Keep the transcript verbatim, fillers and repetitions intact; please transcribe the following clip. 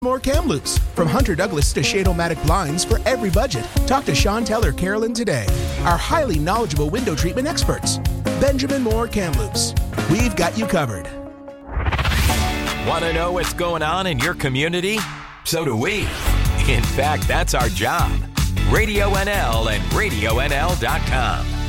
More Kamloops. From Hunter Douglas to Shade-O-Matic blinds for every budget. Talk to Sean Teller Carolyn today. Our highly knowledgeable window treatment experts. Benjamin Moore Kamloops. We've got you covered. Want to know what's going on in your community? So do we. In fact, that's our job. Radio N L and radio N L dot com.